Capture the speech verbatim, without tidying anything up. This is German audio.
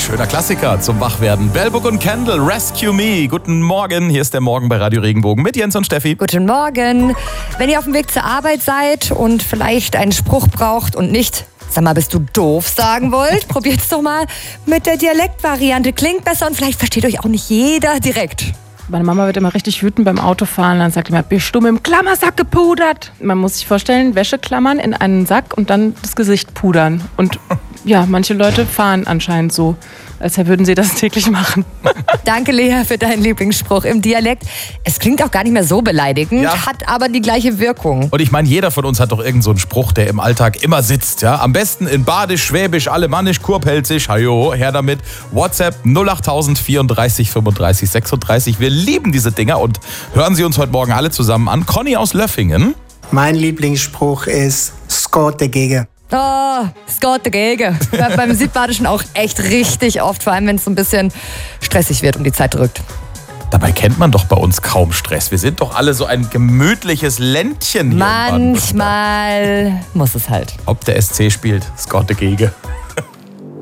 schöner Klassiker zum Wachwerden. Bellbook und Candle, Rescue Me. Guten Morgen, hier ist der Morgen bei Radio Regenbogen mit Jens und Steffi. Guten Morgen. Wenn ihr auf dem Weg zur Arbeit seid und vielleicht einen Spruch braucht und nicht, sag mal, bist du doof, sagen wollt, probiert's doch mal mit der Dialektvariante. Klingt besser und vielleicht versteht euch auch nicht jeder direkt. Meine Mama wird immer richtig wütend beim Autofahren. Dann sagt immer, bist du mit dem Klammersack gepudert? Man muss sich vorstellen, Wäscheklammern in einen Sack und dann das Gesicht pudern. Und ja, manche Leute fahren anscheinend so, als würden sie das täglich machen. Danke, Lea, für deinen Lieblingsspruch im Dialekt. Es klingt auch gar nicht mehr so beleidigend, Ja. hat aber die gleiche Wirkung. Und ich meine, jeder von uns hat doch irgend so einen Spruch, der im Alltag immer sitzt. Ja? Am besten in Badisch, Schwäbisch, Alemannisch, Kurpelzisch. Hajo, her damit. WhatsApp null acht tausend vierunddreißig fünfunddreißig sechsunddreißig. Wir lieben diese Dinger und hören Sie uns heute Morgen alle zusammen an. Conny aus Löffingen. Mein Lieblingsspruch ist Scott dagegen. Oh, es geht dagegen. Bei- Beim Südbadischen auch echt richtig oft, vor allem wenn es so ein bisschen stressig wird und die Zeit drückt. Dabei kennt man doch bei uns kaum Stress. Wir sind doch alle so ein gemütliches Ländchen hier in Baden-Württemberg. Manchmal muss es halt. Ob der S C spielt, Scott dagegen.